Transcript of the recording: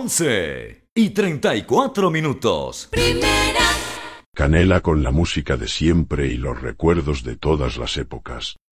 11:34. Primera. Canela con la música de siempre y los recuerdos de todas las épocas.